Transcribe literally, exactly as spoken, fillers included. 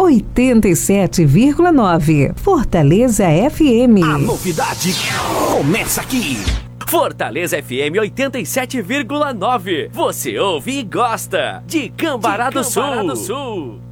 oitenta e sete vírgula nove. Fortaleza F M. A novidade começa aqui. Fortaleza F M oitenta e sete vírgula nove. Você ouve e gosta de Cambará do Sul.